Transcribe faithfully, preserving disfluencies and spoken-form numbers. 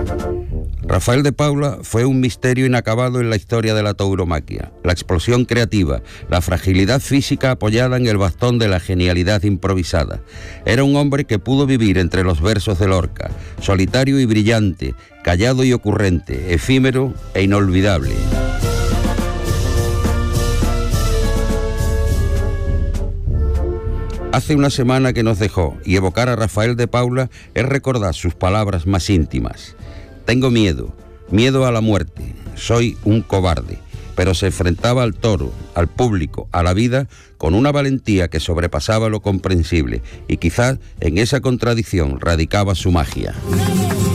Rafael de Paula fue un misterio inacabado en la historia de la tauromaquia. La explosión creativa, la fragilidad física apoyada en el bastón de la genialidad improvisada. Era un hombre que pudo vivir entre los versos de Lorca, solitario y brillante, callado y ocurrente, efímero e inolvidable. Hace una semana que nos dejó, y evocar a Rafael de Paula es recordar sus palabras más íntimas. Tengo miedo, miedo a la muerte, soy un cobarde, pero se enfrentaba al toro, al público, a la vida, con una valentía que sobrepasaba lo comprensible, y quizás en esa contradicción radicaba su magia.